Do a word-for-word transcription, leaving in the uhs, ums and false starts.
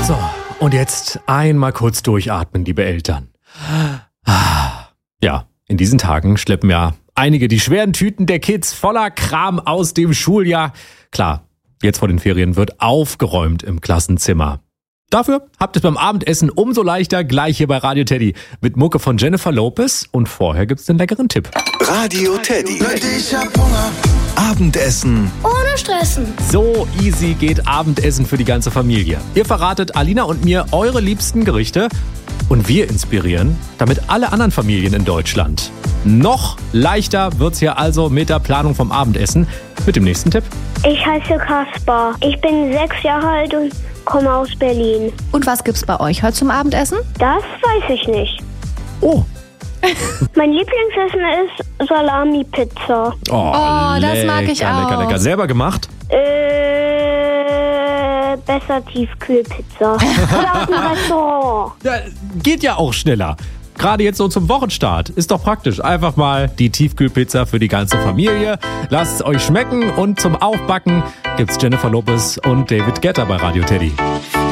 So, und jetzt einmal kurz durchatmen, liebe Eltern. Ja, in diesen Tagen schleppen ja einige die schweren Tüten der Kids voller Kram aus dem Schuljahr. Klar, jetzt vor den Ferien wird aufgeräumt im Klassenzimmer. Dafür habt ihr es beim Abendessen umso leichter gleich hier bei Radio Teddy mit Mucke von Jennifer Lopez und vorher gibt's den leckeren Tipp. Radio Teddy. Ich hab Hunger. Abendessen. Ohne Stressen. So easy geht Abendessen für die ganze Familie. Ihr verratet Alina und mir eure liebsten Gerichte und wir inspirieren damit alle anderen Familien in Deutschland. Noch leichter wird's hier also mit der Planung vom Abendessen mit dem nächsten Tipp. Ich heiße Kaspar. Ich bin sechs Jahre alt und komme aus Berlin. Und was gibt's bei euch heute zum Abendessen? Das weiß ich nicht. Oh. Mein Lieblingsessen ist Salami-Pizza. Oh, Oh, das lecker, mag ich lecker, auch. lecker. Selber gemacht? Äh, besser Tiefkühlpizza. Oder aus dem Restaurant. Ja, geht ja auch schneller. Gerade jetzt so zum Wochenstart. Ist doch praktisch. Einfach mal die Tiefkühlpizza für die ganze Familie. Lasst es euch schmecken und zum Aufbacken gibt's Jennifer Lopez und David Guetta bei Radio Teddy.